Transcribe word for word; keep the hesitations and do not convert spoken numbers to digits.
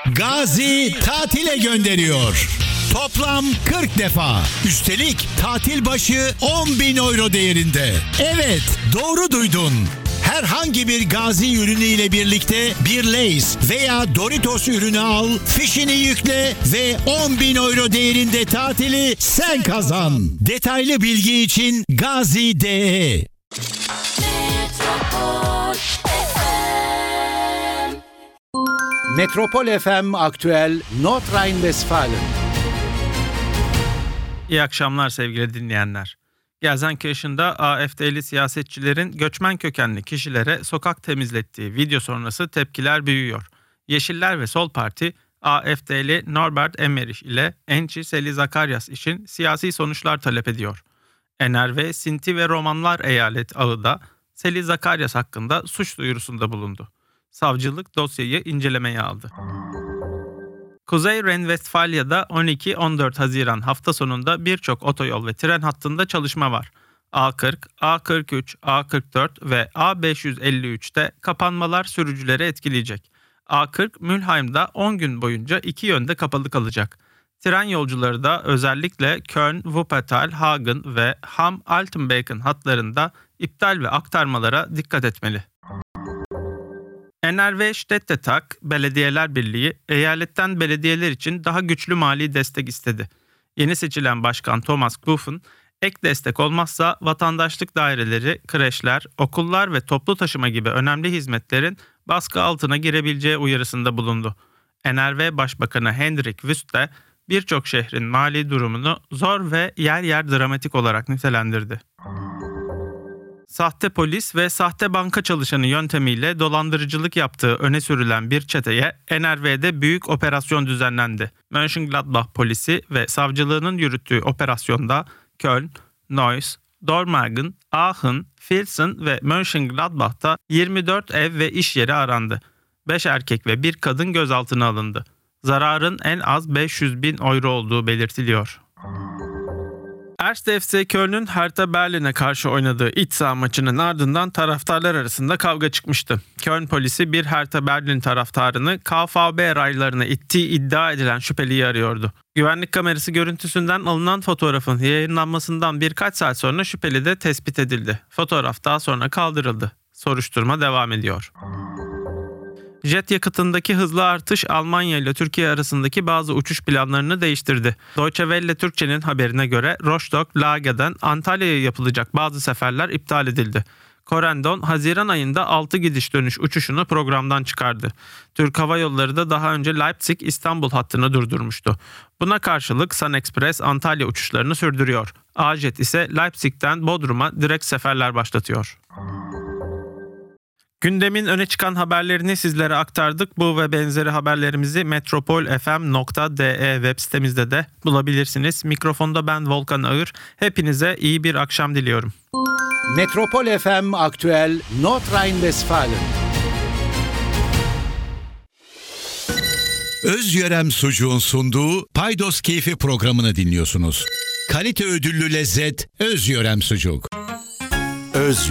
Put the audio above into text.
Gazi tatile gönderiyor. Toplam kırk defa. Üstelik tatil başı on bin euro değerinde. Evet, doğru duydun. Herhangi bir Gazi ürünü ile birlikte bir Lay's veya Doritos ürünü al, fişini yükle ve on bin euro değerinde tatili sen kazan. Detaylı bilgi için Gazi nokta de. Metropol F M Aktüel Nordrhein-Westfalen. İyi akşamlar sevgili dinleyenler. Gelsenkirchen'da A F D'li siyasetçilerin göçmen kökenli kişilere sokak temizlettiği video sonrası tepkiler büyüyor. Yeşiller ve Sol Parti, A F D'li Norbert Emmerich ile Enci Seli Zakaryas için siyasi sonuçlar talep ediyor. N R V, Sinti ve Romanlar Eyalet Ağı da Seli Zakaryas hakkında suç duyurusunda bulundu. Savcılık dosyayı incelemeye aldı. Kuzey Ren-Vestfalya'da on iki on dört Haziran hafta sonunda birçok otoyol ve tren hattında çalışma var. A kırk, A kırk üç, A kırk dört ve A beş yüz elli üçte kapanmalar sürücüleri etkileyecek. A kırk, Mülheim'da on gün boyunca iki yönde kapalı kalacak. Tren yolcuları da özellikle Köln, Wuppertal, Hagen ve Hamm-Altenbeken hatlarında iptal ve aktarmalara dikkat etmeli. N R V Städtetag Belediyeler Birliği, eyaletten belediyeler için daha güçlü mali destek istedi. Yeni seçilen başkan Thomas Kufen, ek destek olmazsa vatandaşlık daireleri, kreşler, okullar ve toplu taşıma gibi önemli hizmetlerin baskı altına girebileceği uyarısında bulundu. N R V Başbakanı Hendrik Wüst de birçok şehrin mali durumunu zor ve yer yer dramatik olarak nitelendirdi. Sahte polis ve sahte banka çalışanı yöntemiyle dolandırıcılık yaptığı öne sürülen bir çeteye N R V'de büyük operasyon düzenlendi. Mönchengladbach polisi ve savcılığının yürüttüğü operasyonda Köln, Neuss, Dormagen, Aachen, Pilsen ve Mönchengladbach'ta yirmi dört ev ve iş yeri arandı. beş erkek ve bir kadın gözaltına alındı. Zararın en az beş yüz bin euro olduğu belirtiliyor. Erste F C Köln'ün Hertha Berlin'e karşı oynadığı iç saha maçının ardından taraftarlar arasında kavga çıkmıştı. Köln polisi bir Hertha Berlin taraftarını K V B raylarına ittiği iddia edilen şüpheliyi arıyordu. Güvenlik kamerası görüntüsünden alınan fotoğrafın yayınlanmasından birkaç saat sonra şüpheli de tespit edildi. Fotoğraf daha sonra kaldırıldı. Soruşturma devam ediyor. Jet yakıtındaki hızlı artış Almanya ile Türkiye arasındaki bazı uçuş planlarını değiştirdi. Deutsche Welle Türkçe'nin haberine göre Rostock-Lage'den Antalya'ya yapılacak bazı seferler iptal edildi. Corendon, Haziran ayında altı gidiş dönüş uçuşunu programdan çıkardı. Türk Hava Yolları da daha önce Leipzig-İstanbul hattını durdurmuştu. Buna karşılık SunExpress Antalya uçuşlarını sürdürüyor. A-Jet ise Leipzig'ten Bodrum'a direkt seferler başlatıyor. Gündemin öne çıkan haberlerini sizlere aktardık. Bu ve benzeri haberlerimizi metropol f m nokta d e web sitemizde de bulabilirsiniz. Mikrofonda ben Volkan Ağır. Hepinize iyi bir akşam diliyorum. Metropol F M Aktüel Nordrhein-Westfalen. Özyörem Sucuğun sunduğu Paydos Keyfi programını dinliyorsunuz. Kalite ödüllü lezzet Özyörem Sucuk. Öz